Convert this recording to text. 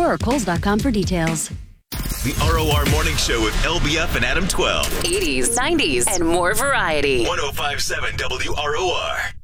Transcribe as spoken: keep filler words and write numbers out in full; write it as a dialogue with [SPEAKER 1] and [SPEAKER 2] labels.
[SPEAKER 1] store or Kohl's dot com for details.
[SPEAKER 2] The R O R Morning Show with L B F and Adam twelve.
[SPEAKER 3] eighties, nineties, and more variety.
[SPEAKER 2] one oh five point seven W R O R.